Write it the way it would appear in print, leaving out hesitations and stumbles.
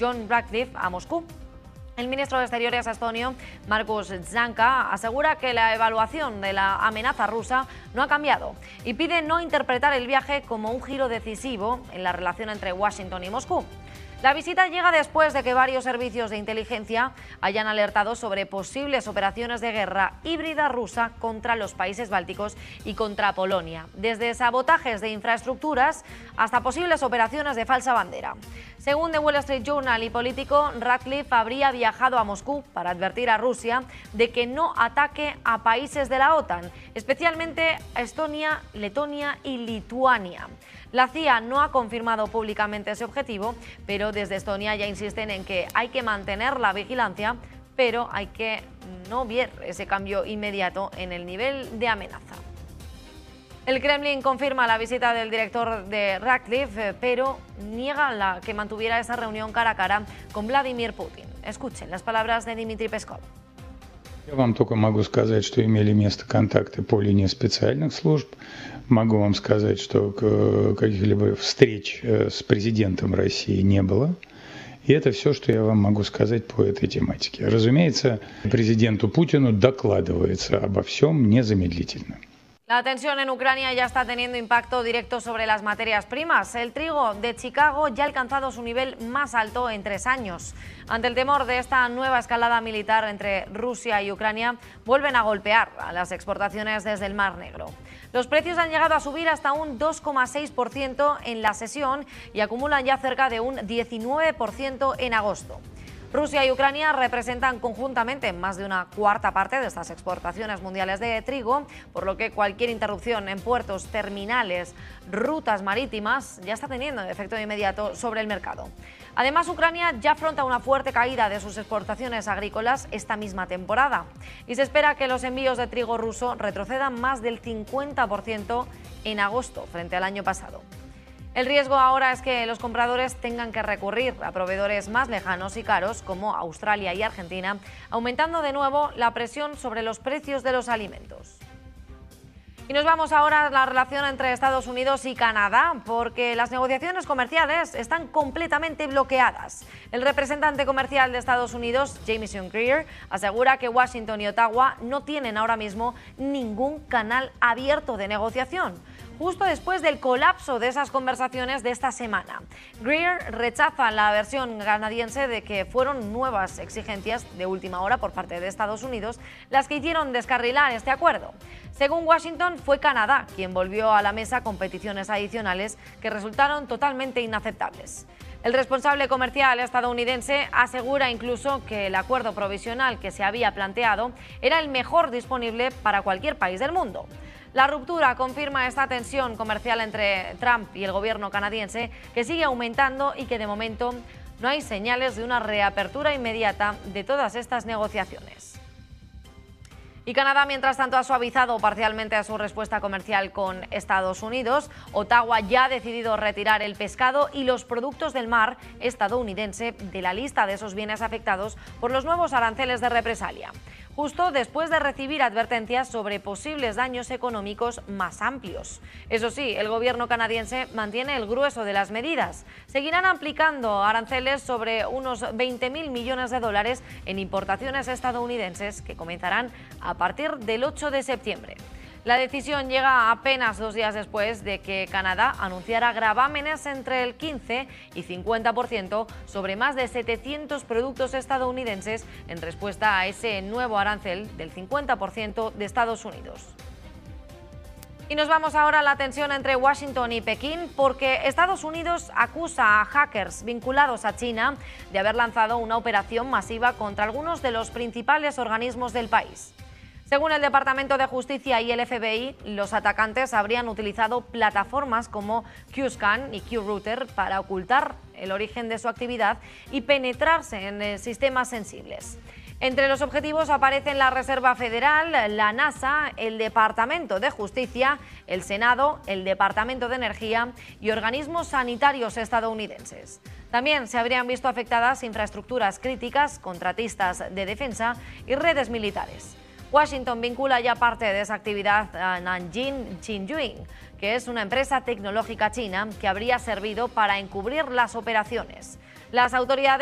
John Ratcliffe a Moscú. El ministro de Exteriores estonio, Margus Zanka, asegura que la evaluación de la amenaza rusa no ha cambiado y pide no interpretar el viaje como un giro decisivo en la relación entre Washington y Moscú. La visita llega después de que varios servicios de inteligencia hayan alertado sobre posibles operaciones de guerra híbrida rusa contra los países bálticos y contra Polonia, desde sabotajes de infraestructuras hasta posibles operaciones de falsa bandera. Según The Wall Street Journal y Político, Ratcliffe habría viajado a Moscú para advertir a Rusia de que no ataque a países de la OTAN, especialmente a Estonia, Letonia y Lituania. La CIA no ha confirmado públicamente ese objetivo, pero desde Estonia ya insisten en que hay que mantener la vigilancia, pero hay que no ver ese cambio inmediato en el nivel de amenaza. El Kremlin confirma la visita del director de Ratcliffe, pero niega que mantuviera esa reunión cara a cara con Vladimir Putin. Escuchen las palabras de Dmitry Peskov. Я вам только могу сказать, что имели место контакты по линии специальных служб. Могу вам сказать, что каких-либо встреч с президентом России не было. И это все, что я вам могу сказать по этой тематике. Разумеется, президенту Путину докладывается обо всем незамедлительно. La tensión en Ucrania ya está teniendo impacto directo sobre las materias primas. El trigo de Chicago ya ha alcanzado su nivel más alto en 3 años. Ante el temor de esta nueva escalada militar entre Rusia y Ucrania, vuelven a golpear a las exportaciones desde el Mar Negro. Los precios han llegado a subir hasta un 2,6% en la sesión y acumulan ya cerca de un 19% en agosto. Rusia y Ucrania representan conjuntamente más de una cuarta parte de estas exportaciones mundiales de trigo, por lo que cualquier interrupción en puertos, terminales, rutas marítimas ya está teniendo efecto inmediato sobre el mercado. Además, Ucrania ya afronta una fuerte caída de sus exportaciones agrícolas esta misma temporada y se espera que los envíos de trigo ruso retrocedan más del 50% en agosto frente al año pasado. El riesgo ahora es que los compradores tengan que recurrir a proveedores más lejanos y caros como Australia y Argentina, aumentando de nuevo la presión sobre los precios de los alimentos. Y nos vamos ahora a la relación entre Estados Unidos y Canadá, porque las negociaciones comerciales están completamente bloqueadas. El representante comercial de Estados Unidos, Jamieson Greer, asegura que Washington y Ottawa no tienen ahora mismo ningún canal abierto de negociación, justo después del colapso de esas conversaciones de esta semana. Greer rechaza la versión canadiense de que fueron nuevas exigencias de última hora por parte de Estados Unidos las que hicieron descarrilar este acuerdo. Según Washington, fue Canadá quien volvió a la mesa con peticiones adicionales que resultaron totalmente inaceptables. El responsable comercial estadounidense asegura incluso que el acuerdo provisional que se había planteado era el mejor disponible para cualquier país del mundo. La ruptura confirma esta tensión comercial entre Trump y el gobierno canadiense, que sigue aumentando y que de momento no hay señales de una reapertura inmediata de todas estas negociaciones. Y Canadá, mientras tanto, ha suavizado parcialmente su respuesta comercial con Estados Unidos. Ottawa ya ha decidido retirar el pescado y los productos del mar estadounidense de la lista de esos bienes afectados por los nuevos aranceles de represalia, justo después de recibir advertencias sobre posibles daños económicos más amplios. Eso sí, el gobierno canadiense mantiene el grueso de las medidas. Seguirán aplicando aranceles sobre unos 20.000 millones de dólares en importaciones estadounidenses que comenzarán a partir del 8 de septiembre. La decisión llega apenas 2 días después de que Canadá anunciara gravámenes entre el 15 y 50% sobre más de 700 productos estadounidenses en respuesta a ese nuevo arancel del 50% de Estados Unidos. Y nos vamos ahora a la tensión entre Washington y Pekín, porque Estados Unidos acusa a hackers vinculados a China de haber lanzado una operación masiva contra algunos de los principales organismos del país. Según el Departamento de Justicia y el FBI, los atacantes habrían utilizado plataformas como QScan y QRouter para ocultar el origen de su actividad y penetrarse en sistemas sensibles. Entre los objetivos aparecen la Reserva Federal, la NASA, el Departamento de Justicia, el Senado, el Departamento de Energía y organismos sanitarios estadounidenses. También se habrían visto afectadas infraestructuras críticas, contratistas de defensa y redes militares. Washington vincula ya parte de esa actividad a Nanjing Xinjiang, que es una empresa tecnológica china que habría servido para encubrir las operaciones. Las autoridades